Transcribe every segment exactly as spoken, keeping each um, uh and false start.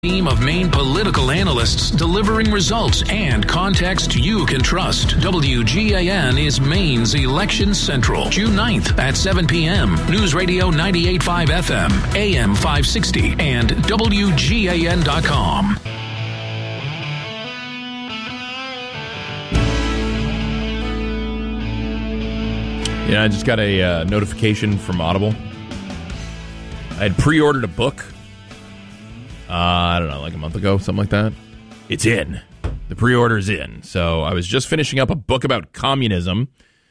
Team of Maine political analysts delivering results and context you can trust. W G A N is Maine's Election Central. June ninth at seven p.m. News Radio ninety-eight point five F M, A M five sixty, and W G A N dot com. Yeah, I just got a uh, notification from Audible. I had pre-ordered a book. Uh, I don't know, like a month ago, something like that. It's in. The pre-order's in. So I was just finishing up a book about communism.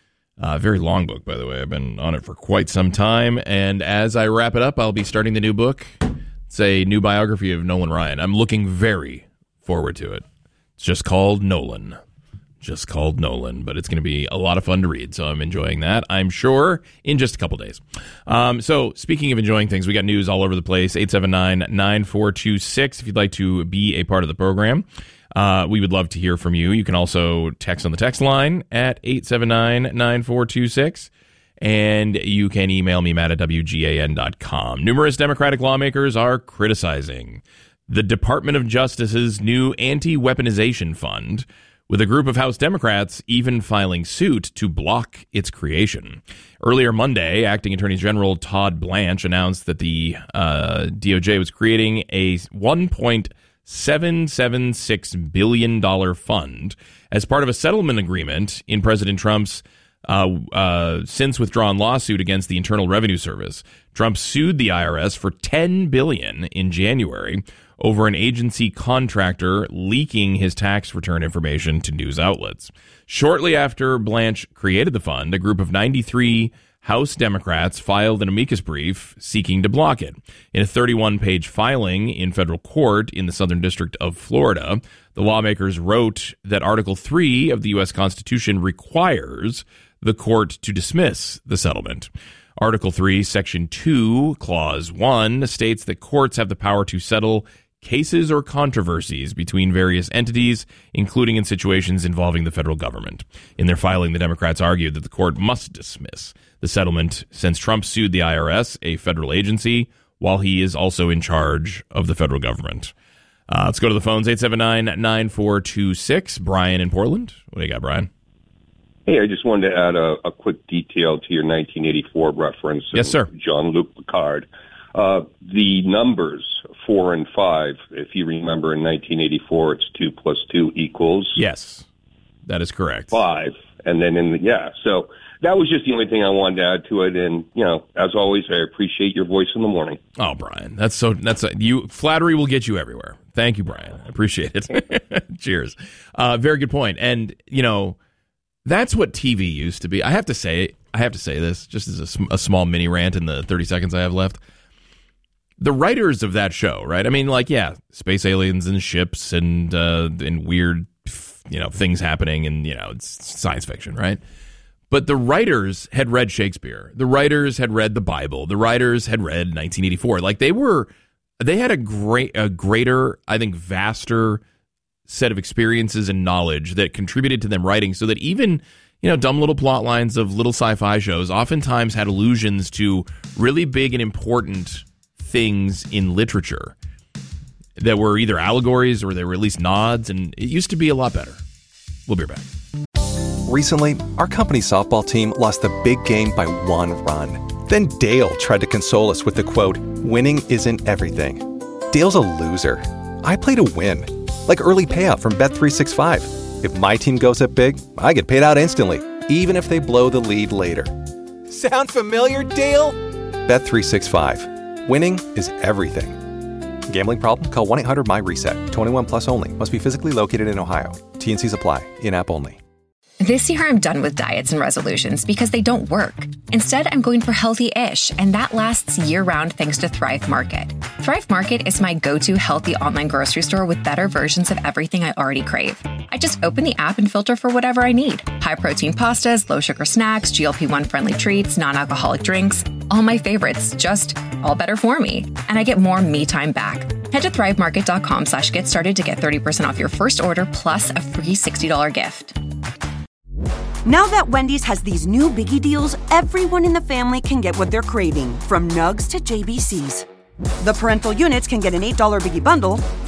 A uh, very long book, by the way. I've been on it for quite some time. And as I wrap it up, I'll be starting the new book. It's a new biography of Nolan Ryan. I'm looking very forward to it. It's just called Nolan. Just called Nolan, but it's going to be a lot of fun to read, so I'm enjoying that, I'm sure, in just a couple days. Um, so, speaking of enjoying things, we got news all over the place, eight seven nine, nine four two six, if you'd like to be a part of the program. Uh, we would love to hear from you. You can also text on the text line at eight seven nine, nine four two six, and you can email me, Matt, at W G A N dot com. Numerous Democratic lawmakers are criticizing the Department of Justice's new anti-weaponization fund, with a group of House Democrats even filing suit to block its creation. Earlier Monday, Acting Attorney General Todd Blanche announced that the uh, D O J was creating a one point seven seven six billion dollars fund as part of a settlement agreement in President Trump's uh, uh, since withdrawn lawsuit against the Internal Revenue Service. Trump sued the I R S for ten billion dollars in January over an agency contractor leaking his tax return information to news outlets. Shortly after Blanche created the fund, a group of ninety-three House Democrats filed an amicus brief seeking to block it. In a thirty-one page filing in federal court in the Southern District of Florida, the lawmakers wrote that Article three of the U S Constitution requires the court to dismiss the settlement. Article three, Section two, Clause one states that courts have the power to settle cases or controversies between various entities, including in situations involving the federal government. In their filing, the Democrats argued that the court must dismiss the settlement since Trump sued the I R S, a federal agency, while he is also in charge of the federal government. Uh, let's go to the phones, eight seven nine, nine four two six. Brian in Portland. What do you got, Brian? Hey, I just wanted to add a, a quick detail to your nineteen eighty-four reference. Yes, sir. Jean-Luc Picard. Uh, the numbers four and five, if you remember in nineteen eighty-four, it's two plus two equals. Yes, that is correct. Five. And then in the, yeah, so that was just the only thing I wanted to add to it. And, you know, as always, I appreciate your voice in the morning. Oh, Brian, that's so, that's a, you, flattery will get you everywhere. Thank you, Brian. I appreciate it. Cheers. Uh, very good point. And, you know, that's what T V used to be. I have to say, I have to say this just as a, sm- a small mini rant in the thirty seconds I have left. The writers of that show, right? I mean, like, yeah, space aliens and ships and uh, and weird, you know, things happening, and you know, it's science fiction, right? But the writers had read Shakespeare. The writers had read the Bible. The writers had read nineteen eighty-four. Like they were, they had a great, a greater, I think, vaster set of experiences and knowledge that contributed to them writing, so that even, you know, dumb little plot lines of little sci-fi shows oftentimes had allusions to really big and important things in literature that were either allegories or they were at least nods, and it used to be a lot better. We'll be right back. Recently, our company softball team lost the big game by one run. Then Dale tried to console us with the quote, "Winning isn't everything." Dale's a loser. I play to win. Like early payout from Bet three sixty-five. If my team goes up big, I get paid out instantly, even if they blow the lead later. Sound familiar, Dale? Bet three sixty-five. Winning is everything. Gambling problem? Call one eight hundred M Y reset. twenty-one plus only. Must be physically located in Ohio. T and C's apply. In-app only. This year, I'm done with diets and resolutions because they don't work. Instead, I'm going for healthy-ish, and that lasts year-round thanks to Thrive Market. Thrive Market is my go-to healthy online grocery store with better versions of everything I already crave. I just open the app and filter for whatever I need. High-protein pastas, low-sugar snacks, G L P one friendly treats, non-alcoholic drinks. All my favorites, just all better for me. And I get more me time back. Head to thrivemarket.com slash get started to get thirty percent off your first order plus a free sixty dollars gift. Now that Wendy's has these new biggie deals, everyone in the family can get what they're craving, from Nugs to J B Cs. The parental units can get an eight dollars biggie bundle